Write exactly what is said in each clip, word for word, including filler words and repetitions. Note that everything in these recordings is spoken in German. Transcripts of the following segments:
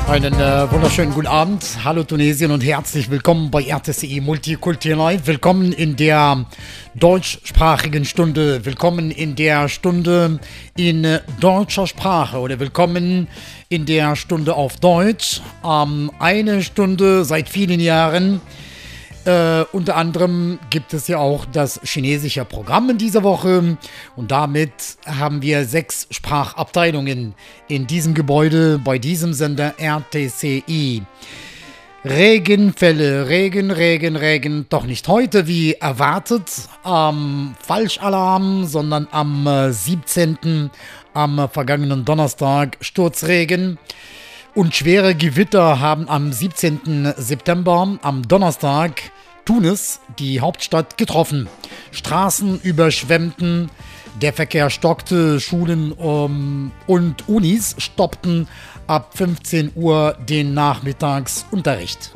Einen äh, wunderschönen guten Abend. Hallo Tunesien und herzlich willkommen bei R T C I Multikulti Live. Willkommen in der deutschsprachigen Stunde. Willkommen in der Stunde in äh, deutscher Sprache oder willkommen in der Stunde auf Deutsch. Ähm, eine Stunde seit vielen Jahren. Äh, unter anderem gibt es ja auch das chinesische Programm in dieser Woche und damit haben wir sechs Sprachabteilungen in diesem Gebäude bei diesem Sender R T C I. Regenfälle, Regen, Regen, Regen, doch nicht heute wie erwartet am Falschalarm, sondern am äh, siebzehnten am vergangenen Donnerstag Sturzregen. Und schwere Gewitter haben am siebzehnten September, am Donnerstag, Tunis, die Hauptstadt, getroffen. Straßen überschwemmten, der Verkehr stockte, Schulen um, und Unis stoppten ab fünfzehn Uhr den Nachmittagsunterricht.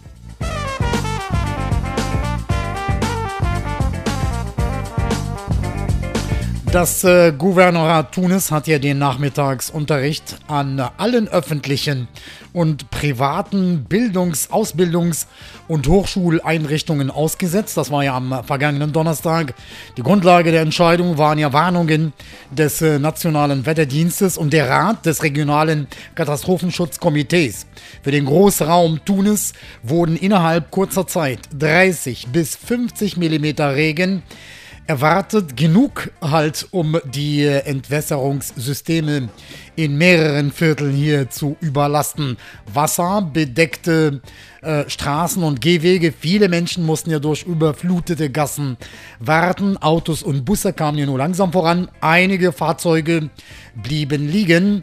Das äh, Gouvernorat Tunis hat ja den Nachmittagsunterricht an allen öffentlichen und privaten Bildungs-, Ausbildungs- und Hochschuleinrichtungen ausgesetzt. Das war ja am vergangenen Donnerstag. Die Grundlage der Entscheidung waren ja Warnungen des äh, Nationalen Wetterdienstes und der Rat des regionalen Katastrophenschutzkomitees. Für den Großraum Tunis wurden innerhalb kurzer Zeit dreißig bis fünfzig Millimeter Regen erwartet, genug halt, um die Entwässerungssysteme in mehreren Vierteln hier zu überlasten. Wasser bedeckte äh, Straßen und Gehwege. Viele Menschen mussten ja durch überflutete Gassen warten. Autos und Busse kamen ja nur langsam voran. Einige Fahrzeuge blieben liegen.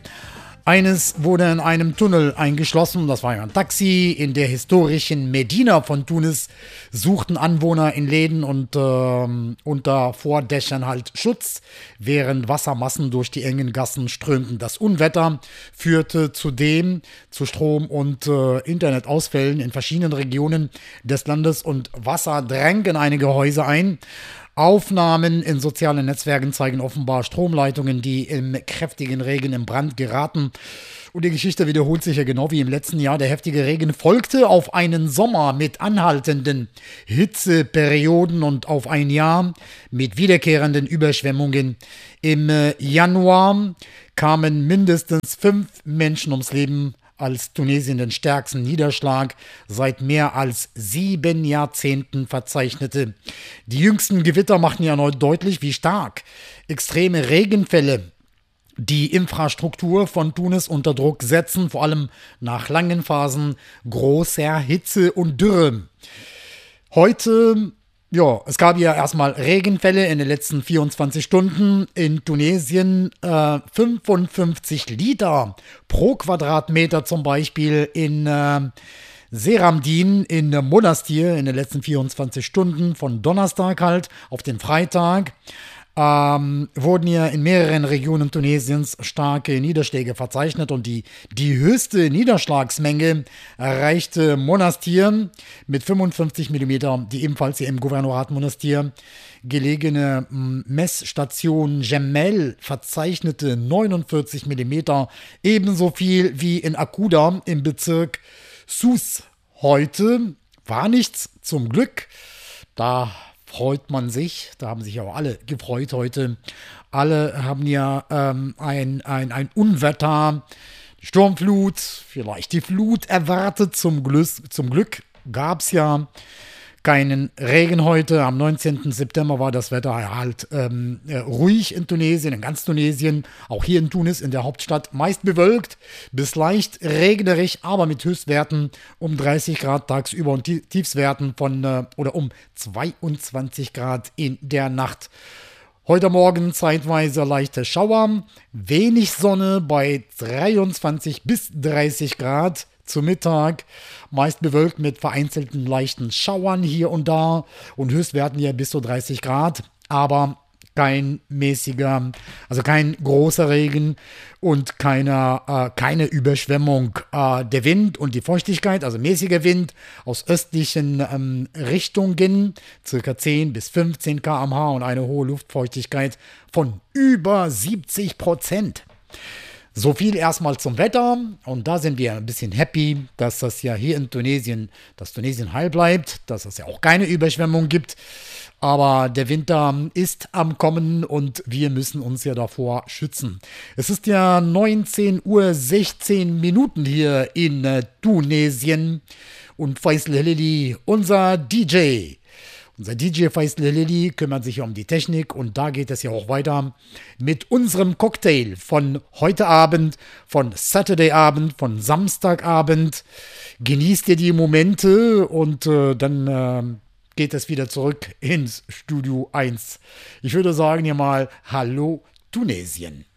Eines wurde in einem Tunnel eingeschlossen, das war ja ein Taxi. In der historischen Medina von Tunis suchten Anwohner in Läden und äh, unter Vordächern halt Schutz, während Wassermassen durch die engen Gassen strömten. Das Unwetter führte zudem zu Strom- und äh, Internetausfällen in verschiedenen Regionen des Landes und Wasser drang in einige Häuser ein. Aufnahmen in sozialen Netzwerken zeigen offenbar Stromleitungen, die im kräftigen Regen in Brand geraten. Und die Geschichte wiederholt sich ja genau wie im letzten Jahr. Der heftige Regen folgte auf einen Sommer mit anhaltenden Hitzeperioden und auf ein Jahr mit wiederkehrenden Überschwemmungen. Im Januar kamen mindestens fünf Menschen ums Leben, als Tunesien den stärksten Niederschlag seit mehr als sieben Jahrzehnten verzeichnete. Die jüngsten Gewitter machten ja erneut deutlich, wie stark extreme Regenfälle die Infrastruktur von Tunis unter Druck setzen, vor allem nach langen Phasen großer Hitze und Dürre. Heute, ja, es gab ja erstmal Regenfälle in den letzten vierundzwanzig Stunden. In Tunesien äh, fünfundfünfzig Liter pro Quadratmeter zum Beispiel in äh, Seramdin in Monastir in den letzten vierundzwanzig Stunden von Donnerstag halt auf den Freitag. Ähm, wurden ja in mehreren Regionen Tunesiens starke Niederschläge verzeichnet und die, die höchste Niederschlagsmenge erreichte Monastir mit fünfundfünfzig Millimeter, die ebenfalls hier im Gouvernorat Monastir gelegene Messstation Jemmel verzeichnete neunundvierzig Millimeter, ebenso viel wie in Akuda im Bezirk Sousse. Heute war nichts, zum Glück, da freut man sich, da haben sich auch alle gefreut heute. Alle haben ja ähm, ein, ein, ein Unwetter, Sturmflut, vielleicht die Flut erwartet. Zum Glück, zum Glück gab es ja keinen Regen heute. Am neunzehnten September war das Wetter halt ähm, ruhig in Tunesien, in ganz Tunesien, auch hier in Tunis, in der Hauptstadt, meist bewölkt, bis leicht regnerisch, aber mit Höchstwerten um dreißig Grad tagsüber und Tiefstwerten von äh, oder um zweiundzwanzig Grad in der Nacht. Heute Morgen zeitweise leichte Schauer, wenig Sonne bei dreiundzwanzig bis dreißig Grad. Zu Mittag meist bewölkt mit vereinzelten leichten Schauern hier und da und Höchstwerten ja bis zu dreißig Grad, aber kein mäßiger, also kein großer Regen und keine, äh, keine Überschwemmung. Äh, der Wind und die Feuchtigkeit, also mäßiger Wind aus östlichen ähm, Richtungen, circa zehn bis fünfzehn Kilometer pro Stunde und eine hohe Luftfeuchtigkeit von über siebzig Prozent. So viel erstmal zum Wetter und da sind wir ein bisschen happy, dass das ja hier in Tunesien, dass Tunesien heil bleibt, dass es ja auch keine Überschwemmung gibt. Aber der Winter ist am Kommen und wir müssen uns ja davor schützen. Es ist ja neunzehn Uhr sechzehn Minuten hier in äh, Tunesien und Faisal Helili, unser D J. Unser D J Faisal Helili kümmert sich um die Technik und da geht es ja auch weiter mit unserem Cocktail von heute Abend, von Saturday Abend, von Samstagabend. Genießt ihr die Momente und äh, dann äh, geht es wieder zurück ins Studio eins. Ich würde sagen hier mal Hallo Tunesien.